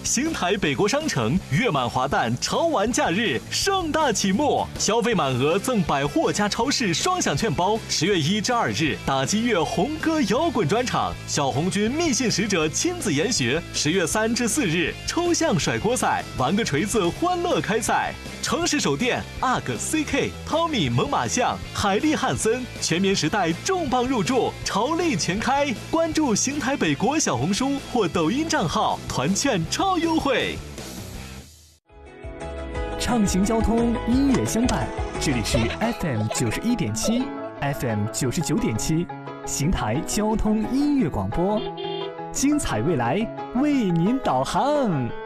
邢台北国商城月满华诞潮玩假日盛大启幕，消费满额赠百货加超市双享券包。10月1至2日，打击乐红歌摇滚专场，小红军密信使者亲自研学。10月3至4日，抽象甩锅赛，玩个锤子欢乐开赛。诚实手电、UGG、CK、汤米、猛犸象、海利汉森、全棉时代重磅入驻，潮力全开。关注邢台北国小红书或抖音账号，团券超优惠。 畅行交通，音乐相伴，这里是 FM 91.7 FM 99.7邢台交通音乐广播，精彩未来为您导航。